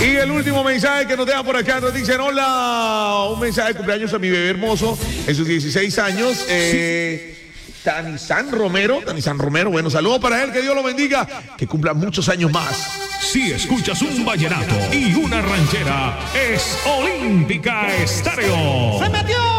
Y el último mensaje que nos deja por acá, nos dicen, hola, un mensaje de cumpleaños a mi bebé hermoso en sus 16 años. Tanizán Romero, bueno, saludos para él, que Dios lo bendiga, que cumpla muchos años más. Si escuchas un vallenato y una ranchera, es Olímpica Estéreo. ¡Se metió!